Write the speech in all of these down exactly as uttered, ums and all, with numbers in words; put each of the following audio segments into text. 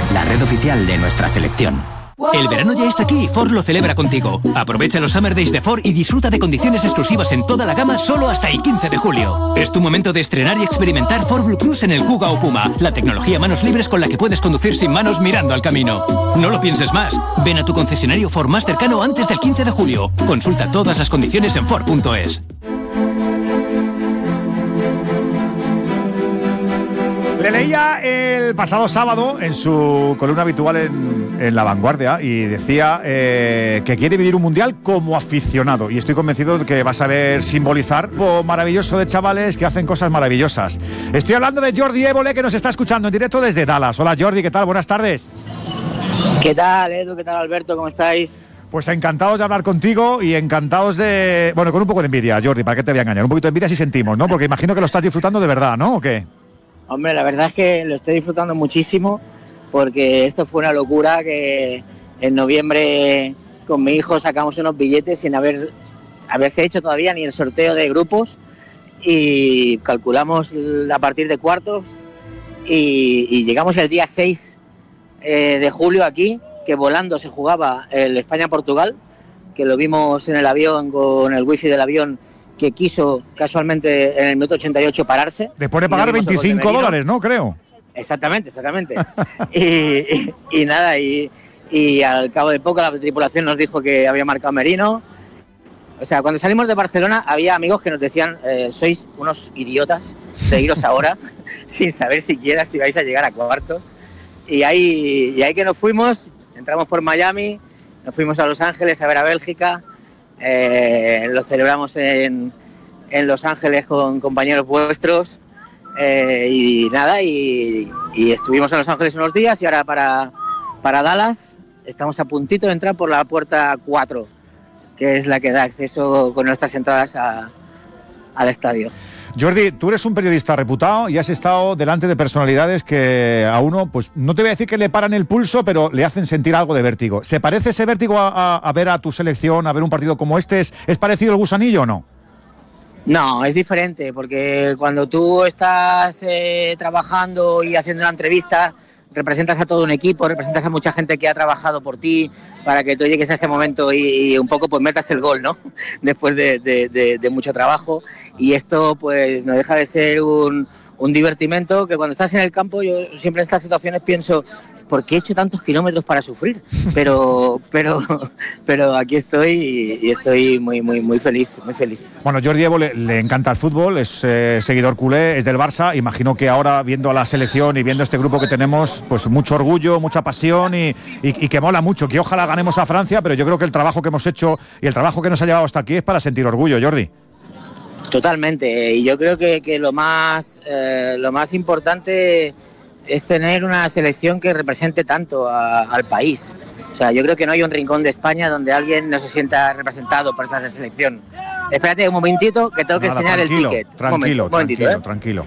la red oficial de nuestra selección. El verano ya está aquí y Ford lo celebra contigo. Aprovecha los Summer Days de Ford y disfruta de condiciones exclusivas en toda la gama solo hasta el quince de julio. Es tu momento de estrenar y experimentar Ford Blue Cruise en el Kuga o Puma, la tecnología manos libres con la que puedes conducir sin manos mirando al camino. No lo pienses más. Ven a tu concesionario Ford más cercano antes del quince de julio. Consulta todas las condiciones en Ford punto es. Le leía el pasado sábado en su columna habitual en, en La Vanguardia y decía eh, que quiere vivir un mundial como aficionado, y estoy convencido de que va a saber simbolizar lo maravilloso de chavales que hacen cosas maravillosas. Estoy hablando de Jordi Évole, que nos está escuchando en directo desde Dallas. Hola Jordi, ¿qué tal? Buenas tardes. ¿Qué tal, Edu? ¿Qué tal, Alberto? ¿Cómo estáis? Pues encantados de hablar contigo y encantados de... Bueno, con un poco de envidia, Jordi, ¿para qué te voy a engañar? Un poquito de envidia sí sentimos, ¿no? Porque imagino que lo estás disfrutando de verdad, ¿no? ¿O qué? Hombre, la verdad es que lo estoy disfrutando muchísimo, porque esto fue una locura, que en noviembre con mi hijo sacamos unos billetes sin haber haberse hecho todavía ni el sorteo de grupos, y calculamos a partir de cuartos y, y llegamos el día seis eh, de julio aquí, que volando se jugaba el España-Portugal, que lo vimos en el avión con el wifi del avión, que quiso casualmente en el minuto ochenta y ocho pararse. Después de pagar veinticinco dólares, ¿no? Creo. Exactamente, exactamente. y, y, y nada, y, y al cabo de poco la tripulación nos dijo que había marcado Merino. O sea, cuando salimos de Barcelona había amigos que nos decían, eh, sois unos idiotas de iros ahora, sin saber siquiera si vais a llegar a cuartos. Y ahí, y ahí que nos fuimos, entramos por Miami, nos fuimos a Los Ángeles a ver a Bélgica. Eh, lo celebramos en, en Los Ángeles con compañeros vuestros, eh, y nada, y, y estuvimos en Los Ángeles unos días, y ahora para, para Dallas estamos a puntito de entrar por la puerta cuatro, que es la que da acceso con nuestras entradas a, al estadio. Jordi, tú eres un periodista reputado y has estado delante de personalidades que a uno, pues no te voy a decir que le paran el pulso, pero le hacen sentir algo de vértigo. ¿Se parece ese vértigo a, a, a ver a tu selección, a ver un partido como este? ¿Es, es parecido el gusanillo o no? No, es diferente, porque cuando tú estás eh, trabajando y haciendo una entrevista, representas a todo un equipo, representas a mucha gente que ha trabajado por ti para que tú llegues a ese momento y, y un poco pues metas el gol, ¿no? Después de, de, de, de mucho trabajo, y esto pues no deja de ser un, un divertimento que cuando estás en el campo, yo siempre en estas situaciones pienso, ¿por qué he hecho tantos kilómetros para sufrir? Pero pero pero aquí estoy y, y estoy muy muy muy feliz, muy feliz. Bueno, Jordi Évole le, le encanta el fútbol, es eh, seguidor culé, es del Barça. Imagino que ahora, viendo a la selección y viendo este grupo que tenemos, pues mucho orgullo, mucha pasión y, y, y que mola mucho, que ojalá ganemos a Francia, pero yo creo que el trabajo que hemos hecho y el trabajo que nos ha llevado hasta aquí es para sentir orgullo, Jordi. Totalmente, y yo creo que, que lo más eh, lo más importante es tener una selección que represente tanto a, al país. O sea, yo creo que no hay un rincón de España donde alguien no se sienta representado por esa selección. Espérate un momentito, que tengo que Nada, enseñar tranquilo, el ticket. Tranquilo, un momentito, tranquilo, ¿eh? tranquilo.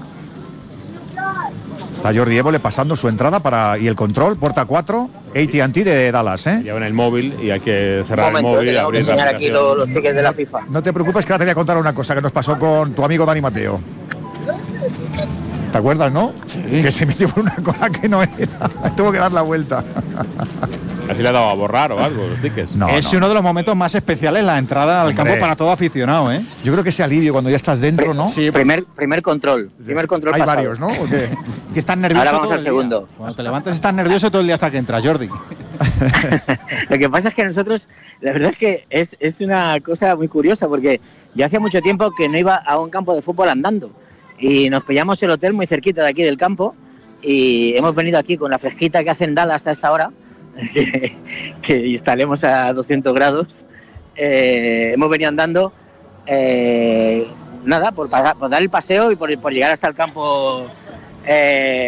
Está Jordi Évole pasando su entrada para y el control, puerta cuatro, A T and T de Dallas, ¿eh? Llevan el móvil y hay que cerrar un momento, el móvil. Tengo que enseñar aquí los, los tickets de la FIFA. No te preocupes, que ahora te voy a contar una cosa que nos pasó con tu amigo Dani Mateo. ¿Te acuerdas, no? Sí. Que se metió por una cola que no era. Tuvo que dar la vuelta. Así le ha dado a borrar o algo los tickets. No, es no. uno de los momentos más especiales, la entrada al Hombre. campo para todo aficionado, ¿eh? Yo creo que ese alivio cuando ya estás dentro, ¿no? Sí, Primer, primer control, primer control Hay pasado. varios, ¿no? ¿O qué? que estás nervioso. Ahora vamos todo al el día. segundo. Cuando te levantas estás nervioso todo el día hasta que entras, Jordi. Lo que pasa es que nosotros, la verdad es que es, es una cosa muy curiosa, porque yo hacía mucho tiempo que no iba a un campo de fútbol andando, y nos pillamos el hotel muy cerquita de aquí del campo, y hemos venido aquí con la fresquita que hace en Dallas a esta hora, que, que instalemos a doscientos grados. Eh, hemos venido andando, eh, nada, por, por dar el paseo y por, por llegar hasta el campo. Eh,